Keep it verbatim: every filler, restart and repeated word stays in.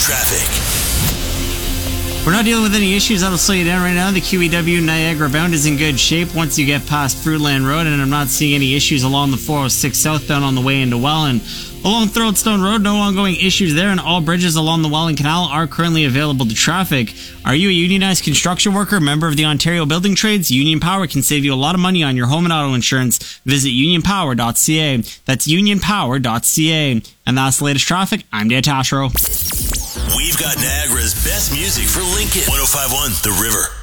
traffic. We're not dealing with any issues. That'll slow you down right now. The Q E W Niagara bound is in good shape once you get past Fruitland Road, and I'm not seeing any issues along the four oh six southbound on the way into Welland. Along Throatstone Road, no ongoing issues there, and all bridges along the Welland Canal are currently available to traffic. Are you a unionized construction worker, member of the Ontario Building Trades? Union Power can save you a lot of money on your home and auto insurance. Visit union power dot c a. That's union power dot c a. And that's the latest traffic. I'm Dan Tashro. We've got Niagara's best music for Lincoln. one oh five point one The River.